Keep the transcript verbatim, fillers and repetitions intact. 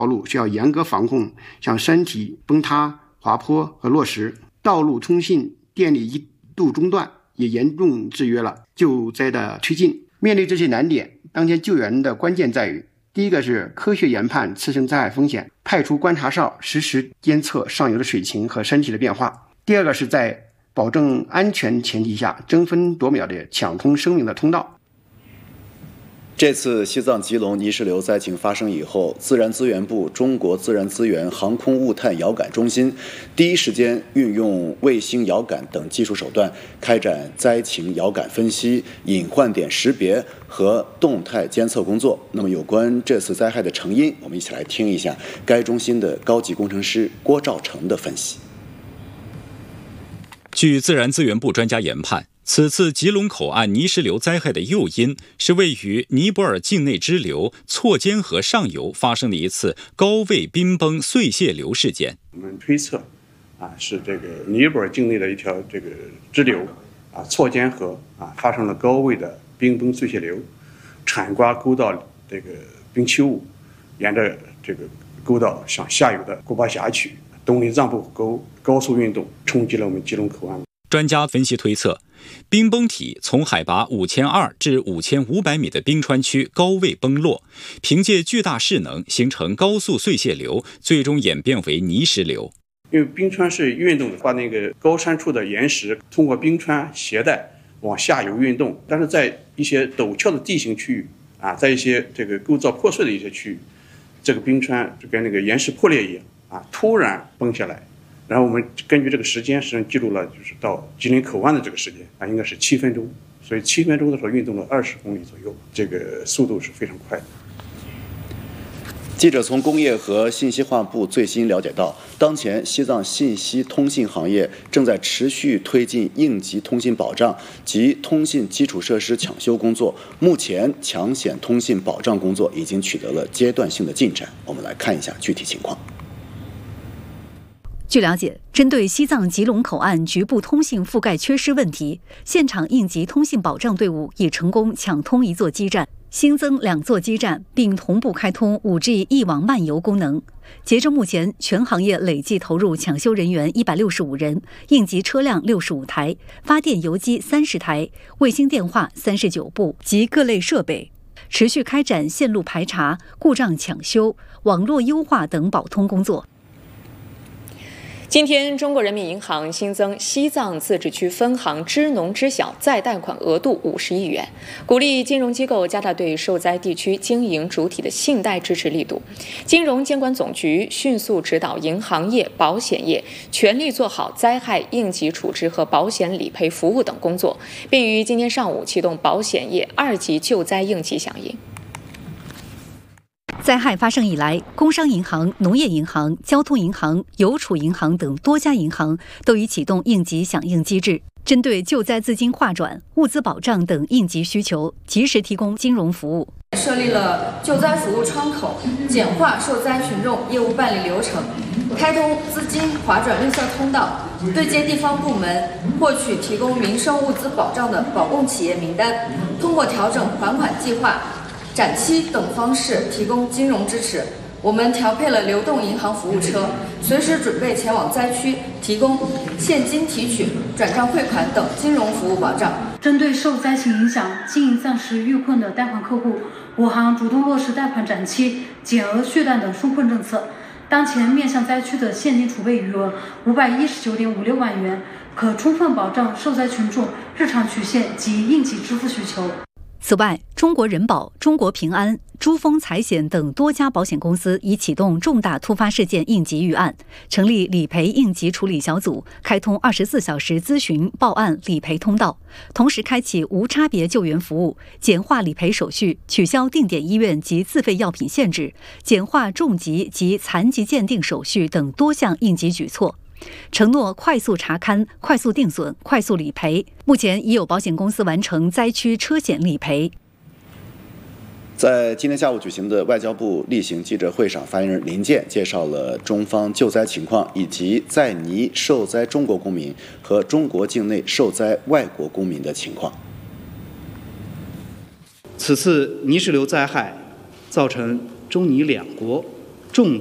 路需要严格防控，像山体崩塌、滑坡和落石，道路通信、电力一度中断，也严重制约了救灾的推进。面对这些难点，当前救援的关键在于，第一个是科学研判次生灾害风险，派出观察哨实时监测上游的水情和山体的变化；第二个是在保证安全前提下，争分夺秒地抢通生命的通道。 这次西藏吉隆泥石流灾情发生以后，自然资源部中国自然资源航空物探遥感中心第一时间运用卫星遥感等技术手段，开展灾情遥感分析、隐患点识别和动态监测工作。那么有关这次灾害的成因，我们一起来听一下该中心的高级工程师郭兆成的分析。 据自然资源部专家研判，此次吉隆口岸泥石流灾害的诱因是位于尼泊尔境内支流错肩河上游发生的一次高位冰崩碎屑流事件。 我们推测，啊，是这个尼泊尔境内的一条这个支流，啊，错肩河啊发生了高位的冰崩碎屑流，铲刮沟道这个冰器物，沿着这个沟道向下游的古巴峡区东里藏布沟高速运动，冲击了我们吉隆口岸。 专家分析推测，冰崩体从海拔五千二百至五千五百米的冰川区高位崩落，凭借巨大势能形成高速碎屑流，最终演变为泥石流。 因为冰川是运动的，把那个高山处的岩石通过冰川携带往下游运动，但是在一些陡峭的地形区域啊，在一些这个构造破碎的一些区域，这个冰川就跟那个岩石破裂一样啊，突然崩下来。然后我们根据这个时间，实际上记录了就是到吉林口岸的这个时间啊，应该是七分钟，所以七分钟的时候运动了二十公里左右，这个速度是非常快的。 记者从工业和信息化部最新了解到，当前西藏信息通信行业正在持续推进应急通信保障及通信基础设施抢修工作，目前抢险通信保障工作已经取得了阶段性的进展。我们来看一下具体情况。 据了解，针对西藏吉隆口岸局部通信覆盖缺失问题，现场应急通信保障队伍已成功抢通一座基站，新增两座基站，并同步开通 五 G 一网漫游功能。截至目前，全行业累计投入抢修人员一百六十五人，应急车辆六十五台，发电游机三十台，卫星电话三十九部及各类设备，持续开展线路排查、故障抢修、网络优化等保通工作。 今天，中国人民银行新增西藏自治区分行支农支小再贷款额度五十亿元，鼓励金融机构加大对受灾地区经营主体的信贷支持力度。金融监管总局迅速指导银行业、保险业全力做好灾害应急处置和保险理赔服务等工作，并于今天上午启动保险业二级救灾应急响应。 灾害发生以来，工商银行、农业银行、交通银行、邮储银行等多家银行都已启动应急响应机制，针对救灾资金划转、物资保障等应急需求，及时提供金融服务。 设立了救灾服务窗口，简化受灾群众业务办理流程，开通资金划转绿色通道，对接地方部门，获取提供民生物资保障的保供企业名单，通过调整还款计划、展期等方式提供金融支持。我们调配了流动银行服务车，随时准备前往灾区，提供现金提取、转账汇款等金融服务保障。 针对受灾情影响、经营暂时遇困的贷款客户，我行主动落实贷款展期、减额续贷等纾困政策。当前面向灾区的现金储备余额五百一十九点五六万元，可充分保障受灾群众日常取现及应急支付需求。 此外，中国人保、中国平安、珠丰财险等多家保险公司已启动重大突发事件应急预案，成立理赔应急处理小组，开通二十四小时咨询、报案、理赔通道，同时开启无差别救援服务，简化理赔手续，取消定点医院及自费药品限制，简化重疾及残疾鉴定手续等多项应急举措。承诺快速查勘、快速定损、快速理赔。目前已有保险公司完成灾区车险理赔。 在今天下午举行的外交部例行记者会上，发言人林健介绍了中方救灾情况，以及在泥受灾中国公民和中国境内受灾外国公民的情况。 此次泥石流灾害造成中泥两国重